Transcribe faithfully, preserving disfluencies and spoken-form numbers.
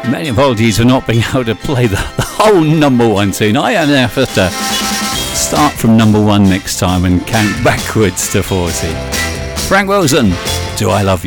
Many apologies for not being able to play the whole number one tune. I have to start from number one next time and count backwards to forty. Frank Wilson, Do I Love You?